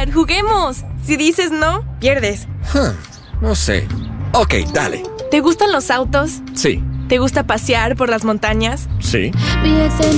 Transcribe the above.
juguemos. Si dices no, pierdes. No sé. Ok, dale. ¿Te gustan los autos? Sí. ¿Te gusta pasear por las montañas? Sí.